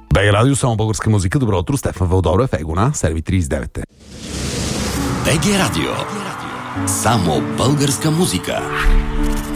БГ Радио, само българска музика. Добро утро, Стефан Вълдоров, Егона, Серви 39. БГ Радио. Само българска музика.